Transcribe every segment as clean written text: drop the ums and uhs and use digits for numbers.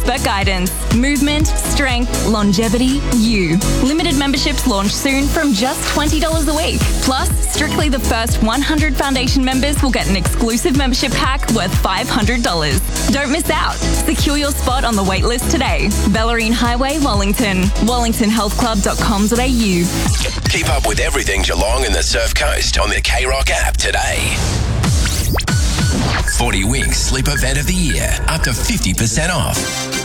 expert guidance. Movement, strength, longevity, you. Limited memberships launch soon from just $20 a week. Plus, strictly the first 100 foundation members will get an exclusive membership pack worth $500. Don't miss out. Secure your spot on the waitlist today. Bellarine Highway, Wellington. wellingtonhealthclub.com.au. Keep up with everything Geelong and the Surf Coast on the K-Rock app today. 40 Winks Sleep Event of the Year. Up to 50% off.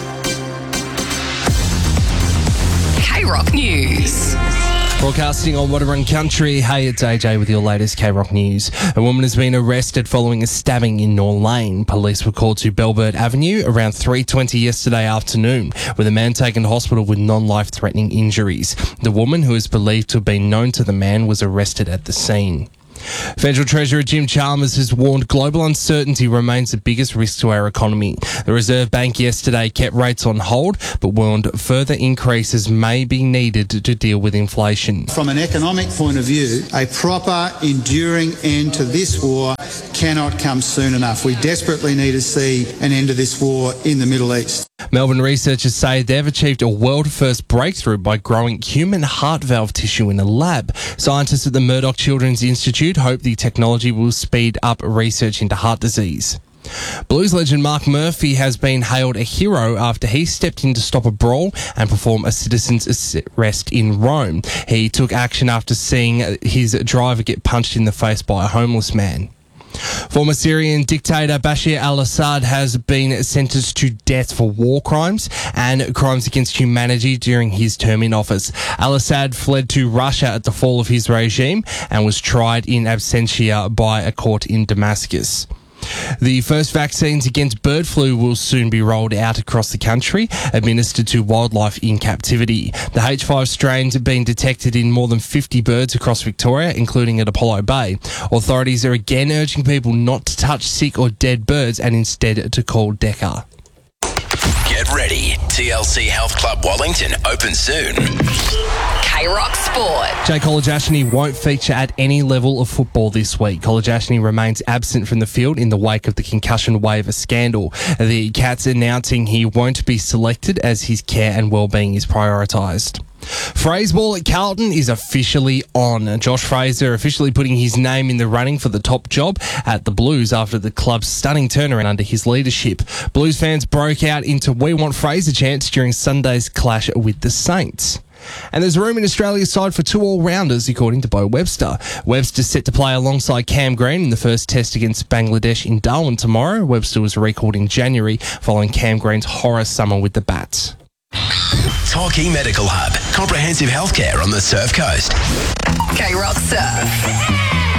K-Rock News. Broadcasting on Wadawurrung Country. Hey, it's AJ with your latest K-Rock News. A woman has been arrested following a stabbing in North Lane. Police were called to Belbert Avenue around 3:20 yesterday afternoon, with a man taken to hospital with non-life-threatening injuries. The woman, who is believed to have been known to the man, was arrested at the scene. Federal Treasurer Jim Chalmers has warned global uncertainty remains the biggest risk to our economy. The Reserve Bank yesterday kept rates on hold, but warned further increases may be needed to deal with inflation. From an economic point of view, a proper, enduring end to this war cannot come soon enough. We desperately need to see an end to this war in the Middle East. Melbourne researchers say they've achieved a world-first breakthrough by growing human heart valve tissue in a lab. Scientists at the Murdoch Children's Institute hope the technology will speed up research into heart disease. Blues legend Mark Murphy has been hailed a hero after he stepped in to stop a brawl and perform a citizen's arrest in Rome. He took action after seeing his driver get punched in the face by a homeless man. Former Syrian dictator Bashar al-Assad has been sentenced to death for war crimes and crimes against humanity during his term in office. Al-Assad fled to Russia at the fall of his regime and was tried in absentia by a court in Damascus. The first vaccines against bird flu will soon be rolled out across the country, administered to wildlife in captivity. The H5 strains have been detected in more than 50 birds across Victoria, including at Apollo Bay. Authorities are again urging people not to touch sick or dead birds and instead to call DECA. Get ready. TLC Health Club Wellington open soon. K-Rock Sport. Jay Kolodjashnij won't feature at any level of football this week. Kolodjashnij remains absent from the field in the wake of the concussion waiver scandal. The Cats announcing he won't be selected as his care and well-being is prioritised. Freysball at Carlton is officially on. Josh Fraser officially putting his name in the running for the top job at the Blues after the club's stunning turnaround under his leadership. Blues fans broke out into "We Want Fraser" chants during Sunday's clash with the Saints. And there's room in Australia's side for two all-rounders, according to Bo Webster. Webster's set to play alongside Cam Green in the first test against Bangladesh in Darwin tomorrow. Webster was recalled in January following Cam Green's horror summer with the Bats. Torquay Medical Hub. Comprehensive healthcare on the Surf Coast. K-Rock Surf.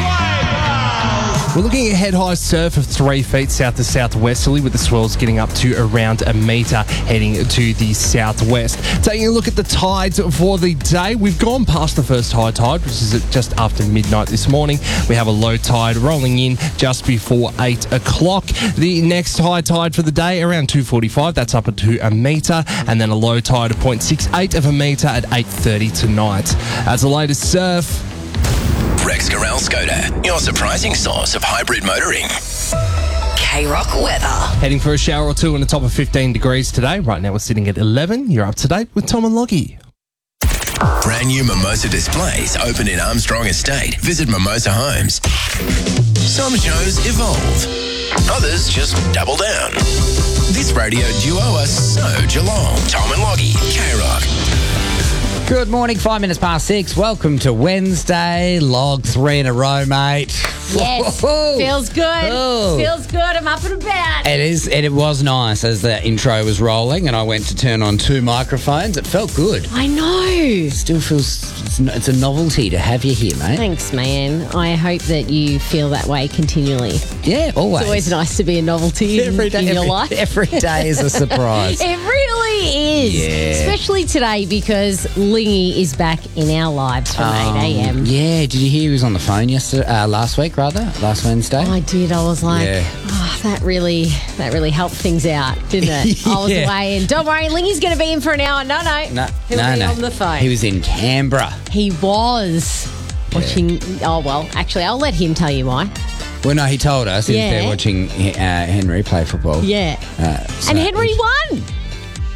We're looking at head-high surf of 3 feet south to southwesterly, with the swells getting up to around a metre heading to the southwest. Taking a look at the tides for the day, we've gone past the first high tide, which is at just after midnight this morning. We have a low tide rolling in just before 8 o'clock. The next high tide for the day around 2:45, that's up to a metre, and then a low tide of 0.68 of a metre at 8:30 tonight. As the latest surf, Rex Corral Skoda, your surprising source of hybrid motoring. K-Rock weather. heading for a shower or two on the top of 15 degrees today. Right now we're sitting at 11. You're up to date with Tom and Loggy. Brand new Mimosa displays open in Armstrong Estate. Visit Mimosa Homes. Some shows evolve. Others just double down. This radio duo are so Geelong. Tom and Loggy, K-Rock. Good morning, 5 minutes past 6. Welcome to Wednesday. Log 3 in a row, mate. Yes, Whoa. feels good. Oh. Feels good. I'm up and about. It is, and it was nice as the intro was rolling and I went to turn on 2 microphones. It felt good. I know. Still feels, it's a novelty to have you here, mate. Thanks, man. I hope that you feel that way continually. Yeah, always. It's always nice to be a novelty in your life. Every day is a surprise. It really is. Yeah. Especially today because Lingy is back in our lives from 8 a.m. Yeah, did you hear he was on the phone last Wednesday? I did. I was like, Yeah. that really helped things out, didn't it? I was Yeah. away and don't worry, Lingy's going to be in for an hour. No. He'll be on the phone. He was in Canberra. He was watching. Oh, well, actually, I'll let him tell you why. Well, no, he told us he was Yeah. there watching Henry play football. Yeah. So and Henry won.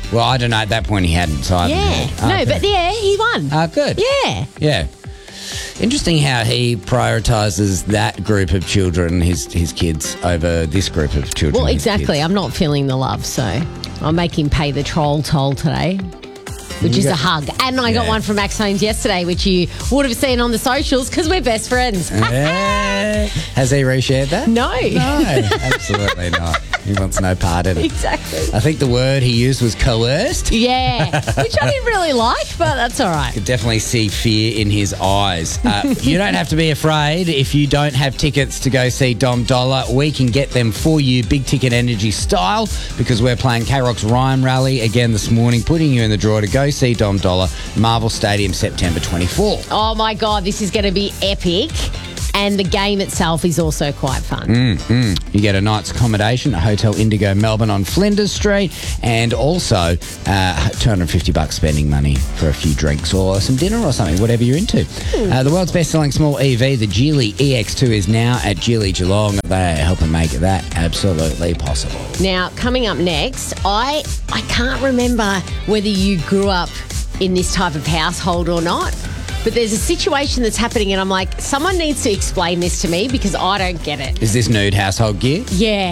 Well, I don't know. At that point, he hadn't. So I haven't heard. No, Okay. but yeah, he won. Good. Yeah. Yeah. Interesting how he prioritises that group of children, his kids, over this group of children. Well, his exactly. kids. I'm not feeling the love, so I'll make him pay the troll toll today. Which is a hug. And I got Yeah. one from Max Holmes yesterday, which you would have seen on the socials because we're best friends. Has he reshared that? No. No, absolutely not. He wants no part in it. Exactly. I think the word he used was coerced. Yeah, which I didn't really like, but that's all right. Could definitely see fear in his eyes. You don't have to be afraid if you don't have tickets to go see Dom Dollar. We can get them for you, big ticket energy style, because we're playing K-Rock's Rhyme Rally again this morning, putting you in the draw to go see Dom Dollar, Marvel Stadium, September 24. Oh my God, this is going to be epic. And the game itself is also quite fun. You get a night's accommodation at Hotel Indigo Melbourne on Flinders Street, and also $250 spending money for a few drinks or some dinner or something, whatever you're into. The world's best-selling small EV, the Geely EX2, is now at Geely Geelong. They are helping make that absolutely possible. Now, coming up next, I can't remember whether you grew up in this type of household or not, but there's a situation that's happening and I'm like, someone needs to explain this to me because I don't get it. Is this nude household gear? Yeah.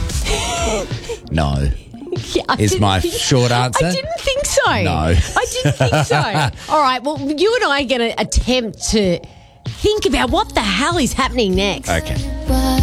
No. Yeah, I Is didn't my think- short answer? I didn't think so. No. I didn't think so. All right, well, you and I are going to attempt to think about what the hell is happening next. Okay.